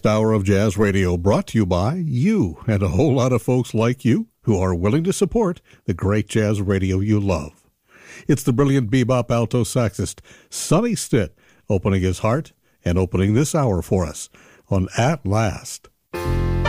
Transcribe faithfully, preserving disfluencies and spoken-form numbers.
next hour of Jazz Radio brought to you by you and a whole lot of folks like you who are willing to support the great jazz radio you love. It's the brilliant bebop alto saxist Sonny Stitt opening his heart and opening this hour for us on At Last.